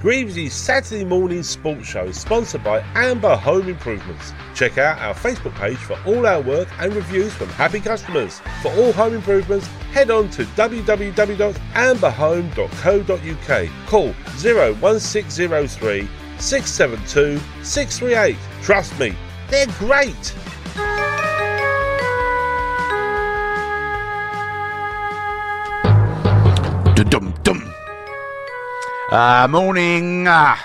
Greavesy's Saturday morning sports show is sponsored by Amber Home Improvements. Check out our Facebook page for all our work and reviews from happy customers. For all home improvements, head on to www.amberhome.co.uk. Call 01603 672 638. Trust me, they're great. Dum-dum. Morning.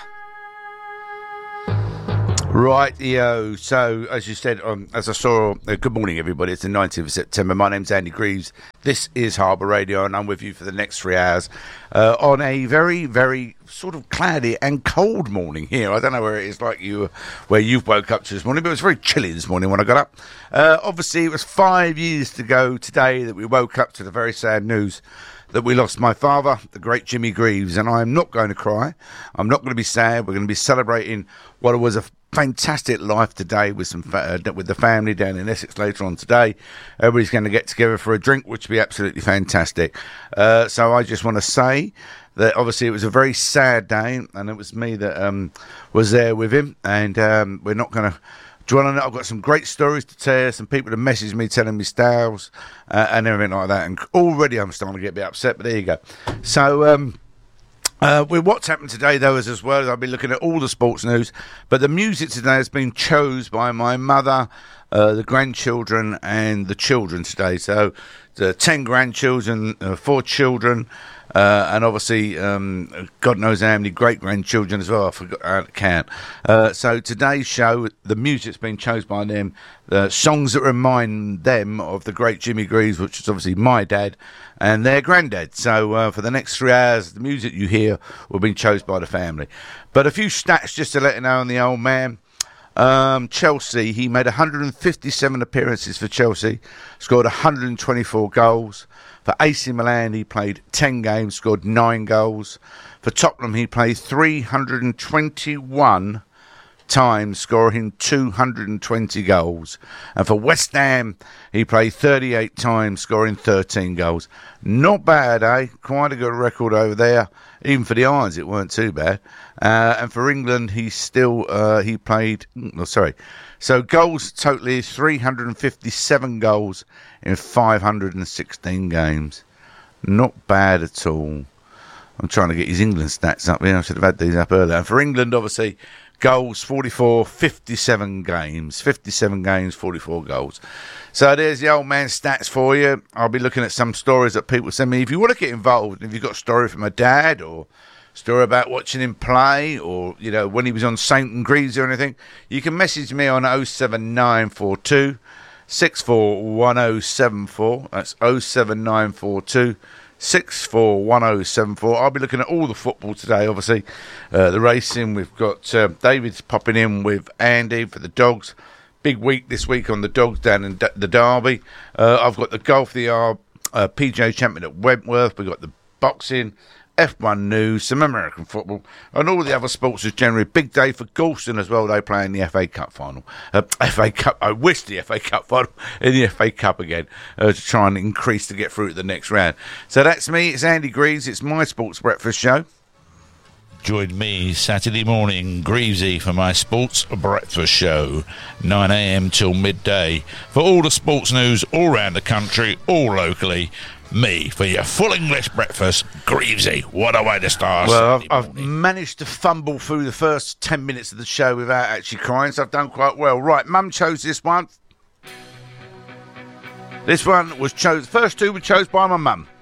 Rightio. So, as you said, as I saw, good morning, everybody. It's the 19th of September. My name's Andy Greaves. This is Harbour Radio, and I'm with you for the next 3 hours on a very, very sort of cloudy and cold morning here. I don't know where it is like you, where you've woke up to this morning, but it was very chilly this morning when I got up. Obviously, it was 5 years to go today that we woke up to the very sad news that we lost my father, the great Jimmy Greaves, and I'm not going to cry. I'm not going to be sad. We're going to be celebrating what was a fantastic life today with with the family down in Essex later on today. Everybody's going to get together for a drink, which will be absolutely fantastic. So I just want to say that obviously it was a very sad day, and it was me that was there with him, and we're not going to dwell on it. I've got some great stories to tell, some people have messaged me telling me styles and everything like that, and already I'm starting to get a bit upset, but there you go. So with what's happened today, though, as well as I'll be looking at all the sports news, but the music today has been chose by my mother, the grandchildren and the children today. So the 10 grandchildren, 4 children, and obviously God knows how many great-grandchildren as well. I forgot how to count. So today's show, the music's been chosen by them, the songs that remind them of the great Jimmy Greaves, which is obviously my dad and their granddad. So for the next 3 hours, the music you hear will be chosen by the family. But a few stats just to let you know on the old man. Chelsea, he made 157 appearances for Chelsea, scored 124 goals. For AC Milan, he played 10 games, scored 9 goals. For Tottenham, he played 321 times, scoring 220 goals. And for West Ham, he played 38 times, scoring 13 goals. Not bad, eh? Quite a good record over there. Even for the Irons, it weren't too bad. And for England, he played... So goals totally is 357 goals in 516 games. Not bad at all. I'm trying to get his England stats up here. I should have had these up earlier. And for England, obviously, goals 44, 57 games. 57 games, 44 goals. So there's the old man's stats for you. I'll be looking at some stories that people send me. If you want to get involved, if you've got a story from a dad or story about watching him play, or, you know, when he was on St. and Greaves or anything, you can message me on 07942 641074. That's 07942 641074. I'll be looking at all the football today, obviously. The racing, we've got David's popping in with Andy for the dogs. Big week this week on the dogs down in the Derby. I've got the golf, the PGA Champion at Wentworth. We've got the boxing, F1 news, some American football, and all the other sports is generally a big day for Galston as well. They play in the FA Cup final. FA Cup, I wish the FA Cup final in the FA Cup again to try and increase to get through to the next round. So that's me, it's Andy Greaves, it's my Sports Breakfast Show. Join me Saturday morning, Greavesy, for my Sports Breakfast Show, 9 a.m. till midday. For all the sports news all around the country, all locally, me for your full English breakfast, Greavesy. What a way to start. Well, I've managed to fumble through the first 10 minutes of the show without actually crying, so I've done quite well. Right, Mum chose this one. This one was chosen. First two were chosen by my mum.